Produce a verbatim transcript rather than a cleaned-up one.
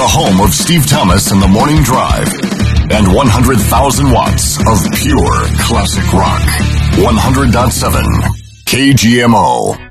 the home of Steve Thomas and the Morning Drive, and one hundred thousand watts of pure classic rock. one hundred point seven K G M O.